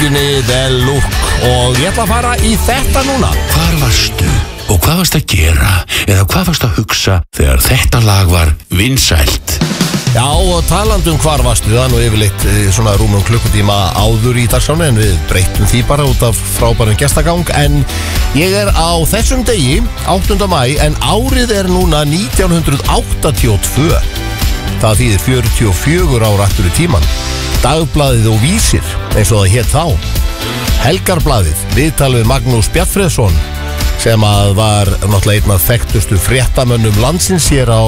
Del Look og ég ætla að fara í þetta núna. Hvar varstu og hvað varst að gera eða hvað varst að hugsa þegar þetta lag var vinsælt? Já, og talandi hvar varstu, það nú yfirleitt svona rúmum klukkutíma áður í dagskránni en við breyttum því bara út af frábærum gestagang en ég er á þessum degi, 8. maí, en árið er núna 1982. Það þýðir 44 ára aftur í tíman. Dagblaðið og Vísir, eins og það hét þá. Helgarblaðið, viðtal við Magnús Bjartfreðsson sem að var náttúrulega einn af þekktustu fréttamönnum landsins hér á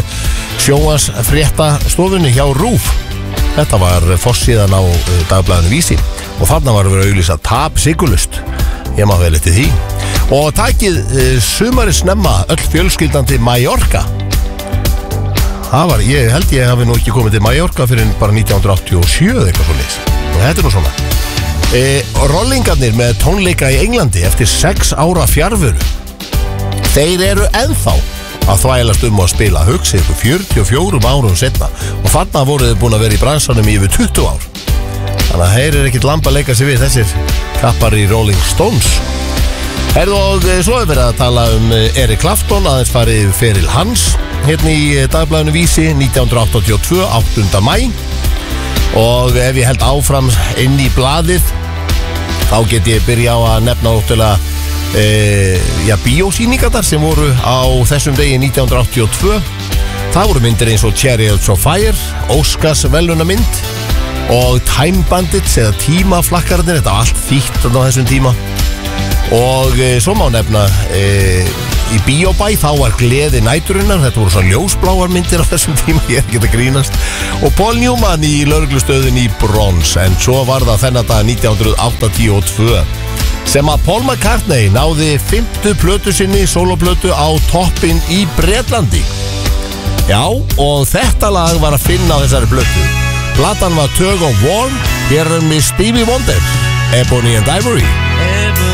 sjónvarpsfréttastofunni hjá RÚV. Þetta var forsíðan á Dagblaðinu Vísi og þarna var verið að auglýsa tap sigurlust. Ég má vel eftir því. Og takið sumarið snemma öll fjölskyldan til Mallorca. Það var, ég held ég hafi nú ekki komið til Mallorca fyrir bara 1987 eða eitthvað svoleiðis. Og þetta er nú svona. Rollingarnir með tónleika í Englandi eftir 6 ára fjarveru. Þeir eru ennþá að þvælast að spila hugsi ykkur 44 árum setna og þarna voru þeir búin að vera í bransanum í yfir 20 ár. Þannig að þeir eru ekkit lamb að leika sig við þessir kappar í Rolling Stones. Og svo er verið að tala Eric Clapton, aðeins farið feril hans hérna í Dagblaðinu Vísi 1982, 8. maí. Og ef ég held áfram inn í blaðið þá get ég byrja á að nefna náttúrulega bíósýningarnar sem voru á þessum degi 1982. Það voru myndir eins og Chariots of Fire, Óskars verðlaunamynd og Time Bandits eða tímaflakkarnir, þetta var allt þýtt á þessum tíma. Og svo má nefna í Bíóbæ, þá var Gleði næturinnar, þetta voru svo ljósbláar myndir á þessum tíma, ég er ekki að grínast. Og Paul Newman í lögreglustöðin í Bronx, en svo var það þennan dag 1982 sem að Paul McCartney náði 5. plötu sinni, soloplötu á toppinn í Bretlandi. Já, og þetta lag var að finna á þessari plötu. Platan var Tug of War, hér með Stevie Wonder, Ebony and Ivory.